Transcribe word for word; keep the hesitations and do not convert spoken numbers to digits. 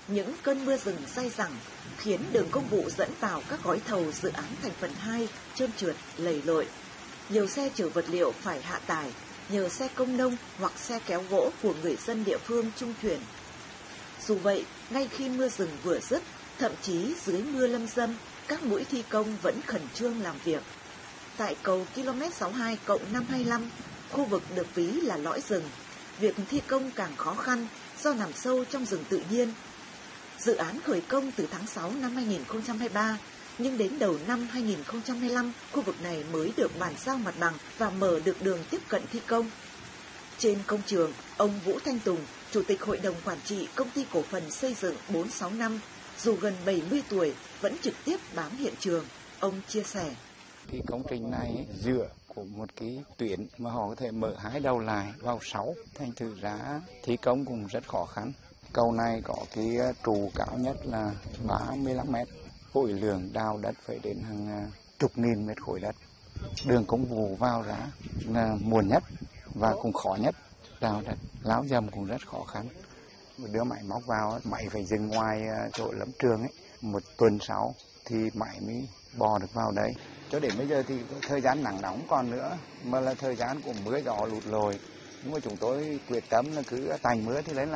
những cơn mưa rừng dai dẳng khiến đường công vụ dẫn vào các gói thầu dự án thành phần hai trơn trượt, lầy lội. Nhiều xe chở vật liệu phải hạ tải, nhờ xe công nông hoặc xe kéo gỗ của người dân địa phương trung chuyển. Dù vậy, ngay khi mưa rừng vừa dứt, thậm chí dưới mưa lâm dâm, các mũi thi công vẫn khẩn trương làm việc. Tại cầu ki lô mét sáu mươi hai cộng năm trăm hai mươi lăm, khu vực được ví là lõi rừng, việc thi công càng khó khăn do nằm sâu trong rừng tự nhiên. Dự án khởi công từ tháng sáu năm hai nghìn không trăm hai mươi ba, nhưng đến đầu năm hai nghìn không trăm hai mươi lăm, khu vực này mới được bàn giao mặt bằng và mở được đường tiếp cận thi công. Trên công trường, ông Vũ Thanh Tùng, Chủ tịch Hội đồng Quản trị Công ty Cổ phần Xây dựng bốn sáu năm, dù gần bảy mươi tuổi, vẫn trực tiếp bám hiện trường. Ông chia sẻ. Cái công trình này dựa của một cái tuyến mà họ có thể mở hai đầu lại vào sáu, thành thử ra thi công cũng rất khó khăn. Cầu này có cái trụ cao nhất là ba mươi lăm mét, khối lượng đào đất phải đến hàng chục nghìn mét khối đất. Đường công vụ vào ra là muộn nhất và cũng khó nhất, đào đất láo dầm cũng rất khó khăn. Một đứa máy móc vào, máy phải dừng ngoài chỗ lâm trường ấy, một tuần sau thì máy mới bò được vào đấy. Cho đến bây giờ thì thời gian nắng nóng còn nữa, mà là thời gian của mưa gió lụt lội. Nhưng mà chúng tôi quyết tâm là cứ tạnh mưa thì lấy